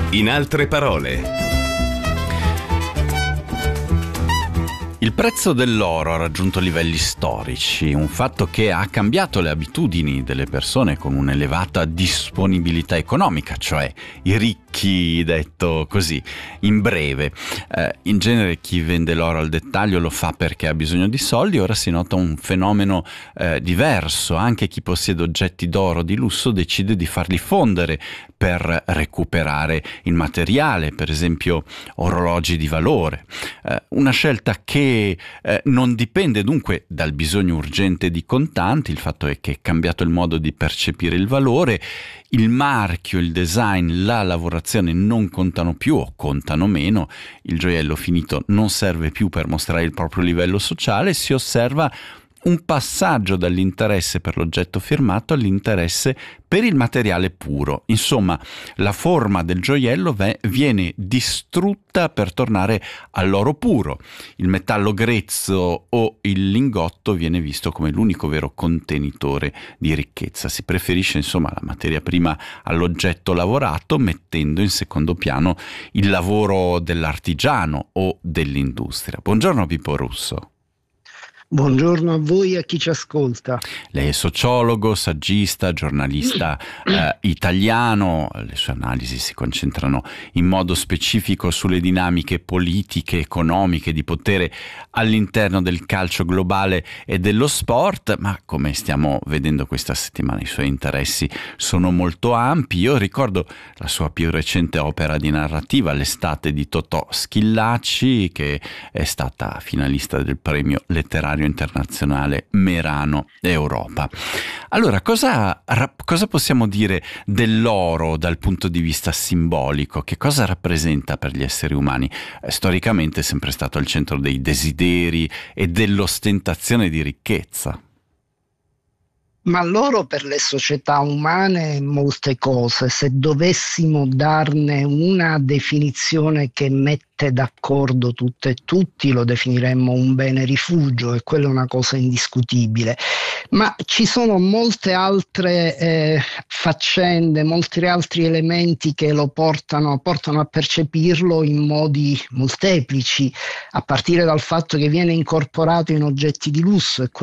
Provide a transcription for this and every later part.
In altre parole. Il prezzo dell'oro ha raggiunto livelli storici, un fatto che ha cambiato le abitudini delle persone con un'elevata disponibilità economica, cioè i ricchi, detto così, in breve. In genere chi vende l'oro al dettaglio lo fa perché ha bisogno di soldi. Ora si nota un fenomeno diverso: anche chi possiede oggetti d'oro di lusso decide di farli fondere per recuperare il materiale, per esempio orologi di valore. Una scelta che non dipende dunque dal bisogno urgente di contanti. Il fatto è che è cambiato il modo di percepire il valore, il marchio, il design, la lavorazione non contano più o contano meno, il gioiello finito non serve più per mostrare il proprio livello sociale, si osserva un passaggio dall'interesse per l'oggetto firmato all'interesse per il materiale puro. Insomma, la forma del gioiello viene distrutta per tornare all'oro puro. Il metallo grezzo o il lingotto viene visto come l'unico vero contenitore di ricchezza. Si preferisce insomma la materia prima all'oggetto lavorato, mettendo in secondo piano il lavoro dell'artigiano o dell'industria. Buongiorno Pippo Russo. Buongiorno a voi e a chi ci ascolta. Lei è sociologo, saggista, giornalista italiano. Le sue analisi si concentrano in modo specifico sulle dinamiche politiche, economiche, di potere all'interno del calcio globale e dello sport, ma come stiamo vedendo questa settimana i suoi interessi sono molto ampi. Io ricordo la sua più recente opera di narrativa, L'estate di Totò Schillaci, che è stata finalista del premio letterario internazionale Merano Europa. Allora, cosa possiamo dire dell'oro dal punto di vista simbolico? Che cosa rappresenta per gli esseri umani? Storicamente è sempre stato al centro dei desideri e dell'ostentazione di ricchezza. Ma l'oro per le società umane è molte cose. Se dovessimo darne una definizione che mette d'accordo tutte e tutti, lo definiremmo un bene rifugio, e quella è una cosa indiscutibile. Ma ci sono molte altre faccende, molti altri elementi che lo portano a percepirlo in modi molteplici, a partire dal fatto che viene incorporato in oggetti di lusso, e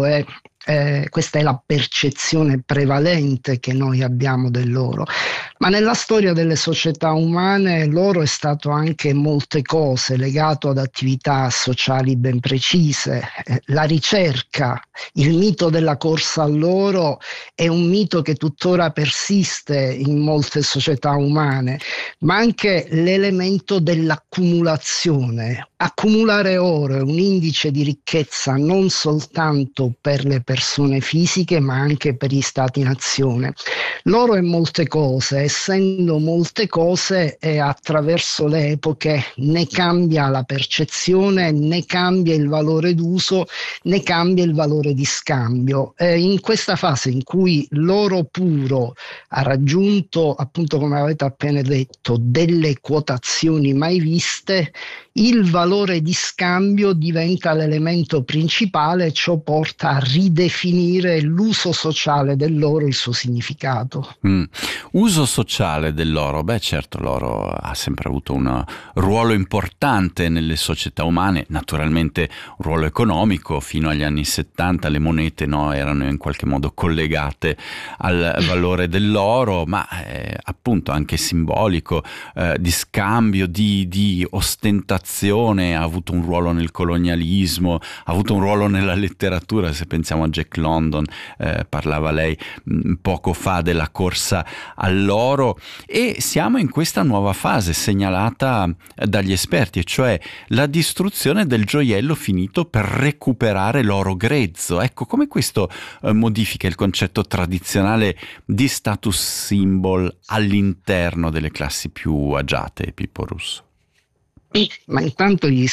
questa è la percezione prevalente che noi abbiamo dell'oro. Ma nella storia delle società umane l'oro è stato anche molte cose, legato ad attività sociali ben precise. La ricerca, il mito della corsa all'oro è un mito che tuttora persiste in molte società umane, ma anche l'elemento dell'accumulazione. Accumulare oro è un indice di ricchezza non soltanto per le persone fisiche, ma anche per gli stati-nazione. L'oro è molte cose, essendo molte cose, attraverso le epoche ne cambia la percezione, ne cambia il valore d'uso, ne cambia il valore di scambio. In questa fase in cui l'oro puro ha raggiunto, appunto come avete appena detto, delle quotazioni mai viste, il valore di scambio diventa l'elemento principale. Ciò porta a ridefinire l'uso sociale dell'oro e il suo significato. Uso sociale dell'oro? Beh, certo, l'oro ha sempre avuto un ruolo importante nelle società umane, naturalmente un ruolo economico. Fino agli anni 70 le monete erano in qualche modo collegate al valore dell'oro, ma appunto anche simbolico, di scambio, di ostentazione. Ha avuto un ruolo nel colonialismo, ha avuto un ruolo nella letteratura. Se pensiamo a Jack London, parlava lei poco fa della corsa all'oro, e siamo in questa nuova fase segnalata dagli esperti, e cioè la distruzione del gioiello finito per recuperare l'oro grezzo. Ecco, come questo modifica il concetto tradizionale di status symbol all'interno delle classi più agiate, Pippo Russo? Ma intanto gli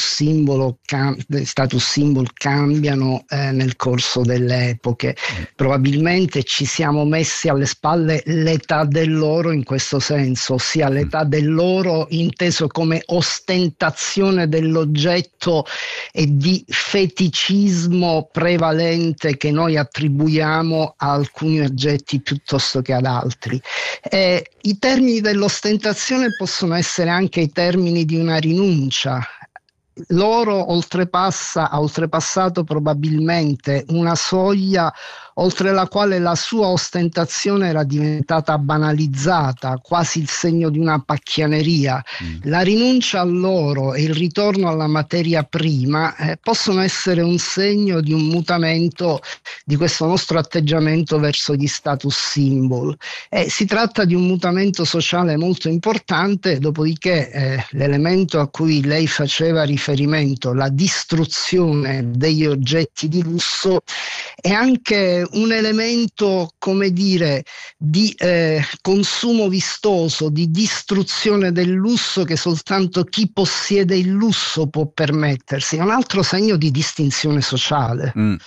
status symbol cambiano nel corso delle epoche. Probabilmente ci siamo messi alle spalle l'età dell'oro in questo senso, ossia l'età dell'oro inteso come ostentazione dell'oggetto e di feticismo prevalente che noi attribuiamo a alcuni oggetti piuttosto che ad altri. I termini dell'ostentazione possono essere anche i termini di una rinuncia. L'oro ha oltrepassato probabilmente una soglia oltre la quale la sua ostentazione era diventata banalizzata, quasi il segno di una pacchianeria. La rinuncia all'oro e il ritorno alla materia prima possono essere un segno di un mutamento di questo nostro atteggiamento verso gli status symbol. Si tratta di un mutamento sociale molto importante, dopodiché l'elemento a cui lei faceva riferimento, la distruzione degli oggetti di lusso, è anche un elemento, come dire, di consumo vistoso, di distruzione del lusso che soltanto chi possiede il lusso può permettersi. È un altro segno di distinzione sociale.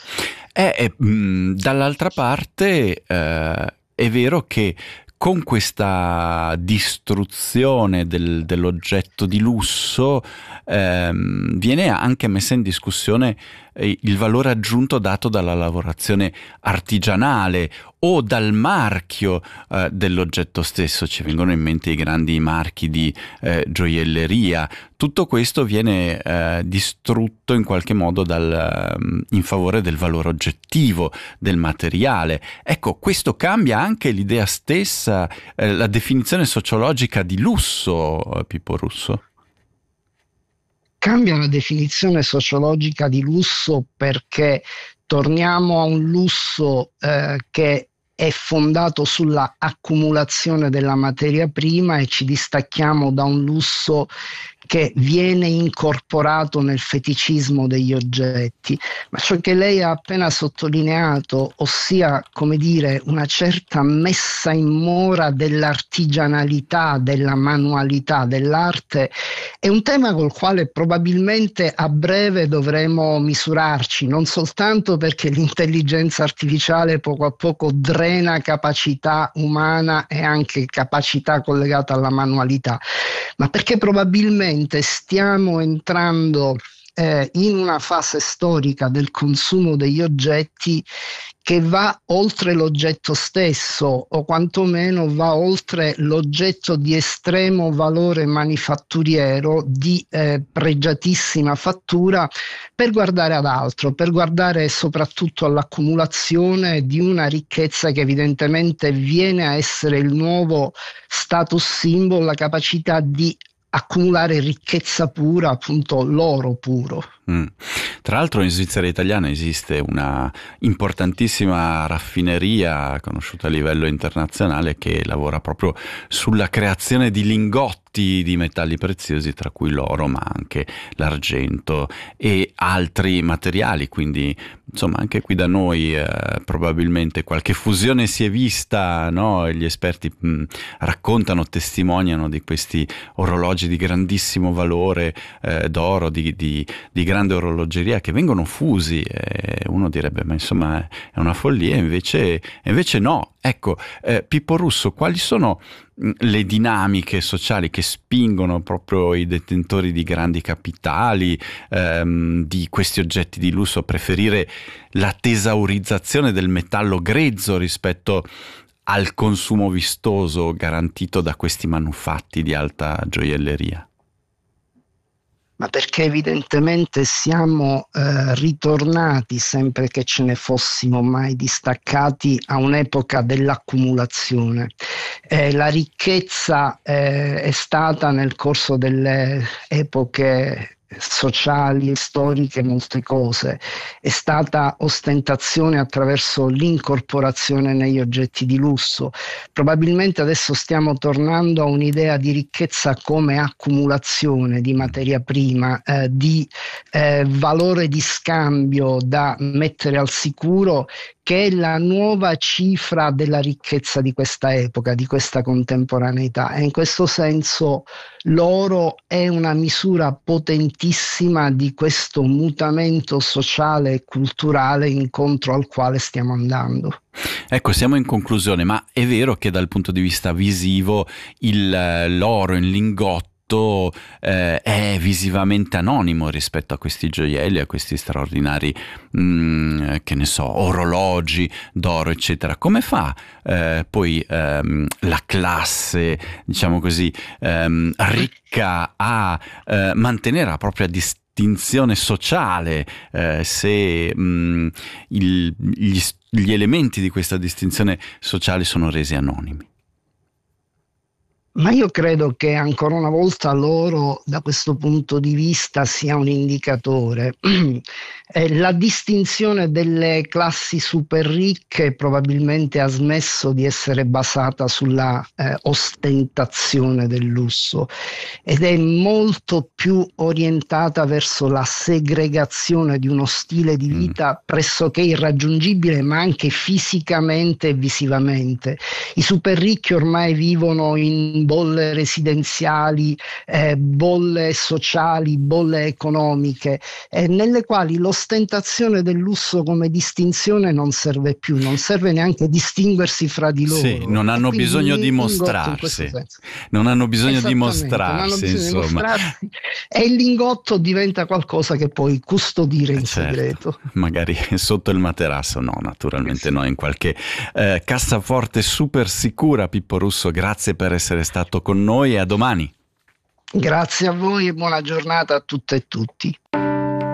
Dall'altra parte è vero che con questa distruzione dell'oggetto di lusso viene anche messa in discussione il valore aggiunto dato dalla lavorazione artigianale o dal marchio dell'oggetto stesso. Ci vengono in mente i grandi marchi di gioielleria. Tutto questo viene distrutto in qualche modo in favore del valore oggettivo del materiale. Ecco, questo cambia anche l'idea stessa, la definizione sociologica di lusso, Pippo Russo. Cambia la definizione sociologica di lusso perché torniamo a un lusso che è fondato sulla accumulazione della materia prima e ci distacchiamo da un lusso che viene incorporato nel feticismo degli oggetti. Ma ciò che lei ha appena sottolineato, ossia, come dire, una certa messa in mora dell'artigianalità, della manualità, dell'arte, è un tema col quale probabilmente a breve dovremo misurarci, non soltanto perché l'intelligenza artificiale poco a poco drena capacità umana e anche capacità collegata alla manualità, ma perché probabilmente stiamo entrando in una fase storica del consumo degli oggetti che va oltre l'oggetto stesso, o quantomeno va oltre l'oggetto di estremo valore manifatturiero, di pregiatissima fattura, per guardare ad altro, per guardare soprattutto all'accumulazione di una ricchezza che evidentemente viene a essere il nuovo status symbol, la capacità di accumulare ricchezza pura, appunto l'oro puro. Tra l'altro in Svizzera italiana esiste una importantissima raffineria conosciuta a livello internazionale che lavora proprio sulla creazione di lingotti di metalli preziosi, tra cui l'oro, ma anche l'argento e altri materiali. Quindi insomma anche qui da noi probabilmente qualche fusione si è vista, no? Gli esperti raccontano, testimoniano di questi orologi di grandissimo valore d'oro, di grande orologeria che vengono fusi. Uno direbbe ma insomma è una follia, invece no. Ecco, Pippo Russo, quali sono le dinamiche sociali che spingono proprio i detentori di grandi capitali, di questi oggetti di lusso, a preferire la tesaurizzazione del metallo grezzo rispetto al consumo vistoso garantito da questi manufatti di alta gioielleria? Ma perché evidentemente siamo ritornati, sempre che ce ne fossimo mai distaccati, a un'epoca dell'accumulazione. La ricchezza è stata nel corso delle epoche sociali e storiche molte cose. È stata ostentazione attraverso l'incorporazione negli oggetti di lusso. Probabilmente adesso stiamo tornando a un'idea di ricchezza come accumulazione di materia prima, di valore di scambio da mettere al sicuro, che è la nuova cifra della ricchezza di questa epoca, di questa contemporaneità, e in questo senso l'oro è una misura potentissima di questo mutamento sociale e culturale incontro al quale stiamo andando. Ecco, siamo in conclusione, ma è vero che dal punto di vista visivo l'oro in lingotto è visivamente anonimo rispetto a questi gioielli, a questi straordinari, che ne so, orologi d'oro, eccetera. Come fa poi la classe, diciamo così, ricca a mantenere la propria distinzione sociale, se gli elementi di questa distinzione sociale sono resi anonimi? Ma io credo che ancora una volta l'oro da questo punto di vista sia un indicatore. La distinzione delle classi super ricche probabilmente ha smesso di essere basata sulla ostentazione del lusso ed è molto più orientata verso la segregazione di uno stile di vita pressoché irraggiungibile, ma anche fisicamente e visivamente. I super ricchi ormai vivono in bolle residenziali, bolle sociali, bolle economiche, nelle quali l'ostentazione del lusso come distinzione non serve più, non serve neanche distinguersi fra di loro. Sì, non hanno bisogno di mostrarsi, non hanno bisogno di mostrarsi, insomma. E il lingotto diventa qualcosa che puoi custodire in segreto. Magari sotto il materasso, no, naturalmente no, in qualche cassaforte super sicura. Pippo Russo, grazie per essere stato con noi e a domani. Grazie a voi e buona giornata a tutte e tutti.